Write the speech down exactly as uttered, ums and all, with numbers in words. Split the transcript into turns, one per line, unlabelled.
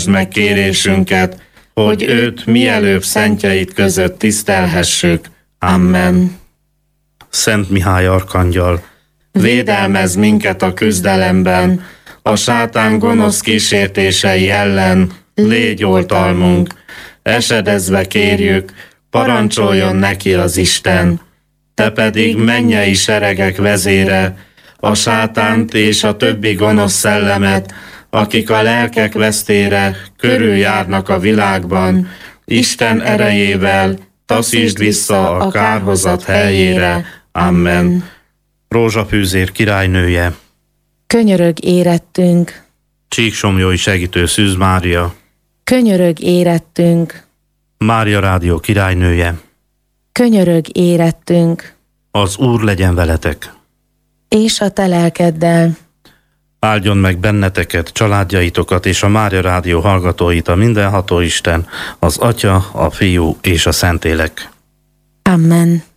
meg kérésünket, hogy őt mielőbb szentjeid között tisztelhessük. Amen.
Szent Mihály arkangyal,
Védelmezz minket a küzdelemben, a sátán gonosz kísértései ellen, légy oltalmunk. Esedezve kérjük, parancsoljon neki az Isten. Te pedig mennyei seregek vezére, a sátánt és a többi gonosz szellemet, akik a lelkek vesztére körüljárnak a világban, Isten erejével taszítsd vissza a kárhozat helyére. Amen.
Rózsafűzér királynője,
Könyörög érettünk,
Csíksomlyói segítő Szűz Mária,
könyörög érettünk,
Mária Rádió királynője,
könyörög érettünk,
az Úr legyen veletek.
és a te lelkeddel.
Áldjon meg benneteket, családjaitokat és a Mária Rádió hallgatóit a mindenható Isten, az Atya, a Fiú és a Szentlélek.
Amen.